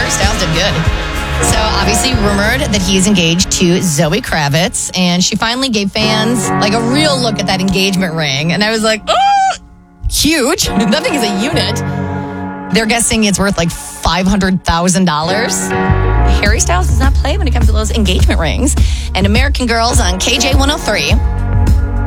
Harry Styles did good. So obviously rumored that he is engaged to Zoe Kravitz, and she finally gave fans like a real look at that engagement ring. And I was like, oh, huge. That thing is a unit. They're guessing it's worth like $500,000. Harry Styles does not play when it comes to those engagement rings. And American Girls on KJ103.